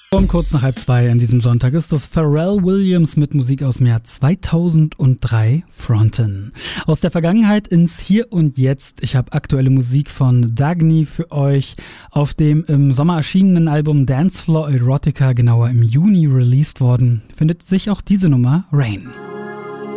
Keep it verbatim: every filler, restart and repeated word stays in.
Um kurz nach halb zwei an diesem Sonntag ist das Pharrell Williams mit Musik aus dem Jahr zweitausenddrei, Fronten. Aus der Vergangenheit ins Hier und Jetzt. Ich habe aktuelle Musik von Dagny für euch. Auf dem im Sommer erschienenen Album Dance Floor Erotica, genauer im Juni released worden, findet sich auch diese Nummer Rain.